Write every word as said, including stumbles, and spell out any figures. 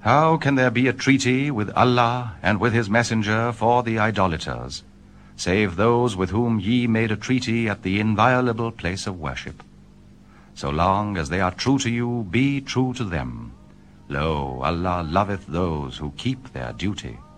How can there be a treaty with Allah and with his messenger for the idolaters, save those with whom ye made a treaty at the inviolable place of worship? So long as they are true to you, be true to them. Lo, Allah loveth those who keep their duty.